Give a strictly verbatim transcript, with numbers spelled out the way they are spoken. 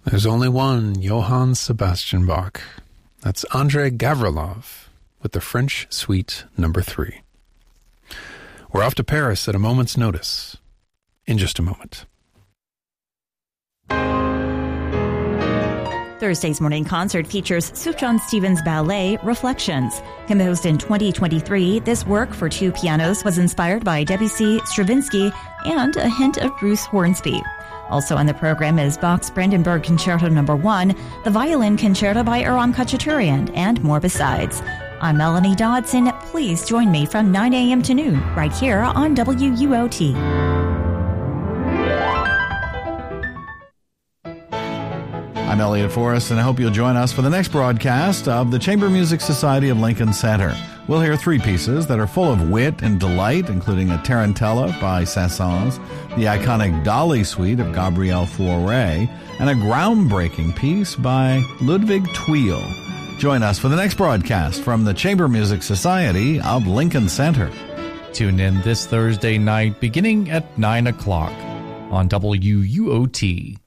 There's only one Johann Sebastian Bach. That's Andrei Gavrilov with the French Suite Number Three. We're off to Paris at a moment's notice in just a moment. Thursday's morning concert features Sufjan Stevens' ballet, Reflections. Composed in twenty twenty-three, this work for two pianos was inspired by Debussy, Stravinsky, and a hint of Bruce Hornsby. Also on the program is Bach's Brandenburg Concerto Number One, the Violin Concerto by Aram Khachaturian, and more besides. I'm Melanie Dodson. Please join me from nine a.m. to noon, right here on W U O T. I'm Elliot Forrest, and I hope you'll join us for the next broadcast of the Chamber Music Society of Lincoln Center. We'll hear three pieces that are full of wit and delight, including a Tarantella by Saint-Saëns, the iconic Dolly Suite of Gabriel Fauré, and a groundbreaking piece by Ludwig Thuil. Join us for the next broadcast from the Chamber Music Society of Lincoln Center. Tune in this Thursday night beginning at nine o'clock on W U O T.